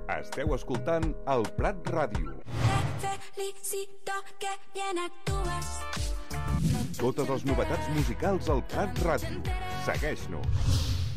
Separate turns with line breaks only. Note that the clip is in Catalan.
Esteu escoltant el Prat Ràdio.
Te felicito que bien actúas.
Totes les novetats musicals al Prat Ràdio. Segueix-nos.